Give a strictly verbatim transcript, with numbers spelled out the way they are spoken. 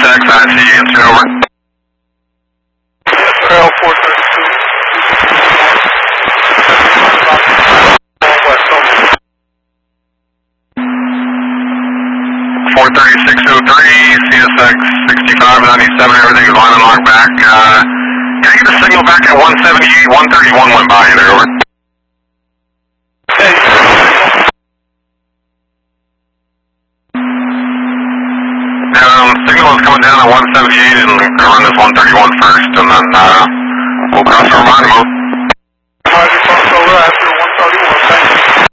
X, I see you, answer over. Trail four thirty-two. four thirty-six oh three, C S X sixty-five ninety-seven, everything is line and log back. Uh, can I get a signal back at one seventy-eight, one thirty-one went by you there, over. Hey. Um, signal is coming down at one seventy-eight and run this one thirty-one first, and then uh, we'll cross over mine mode.